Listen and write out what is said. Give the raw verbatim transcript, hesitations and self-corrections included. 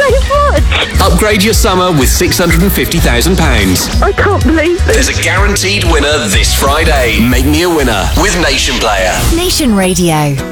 much. Upgrade your summer with six hundred fifty thousand pounds. I can't believe it. There's a guaranteed winner this Friday. Make me a winner with Nation Player. Nation Radio.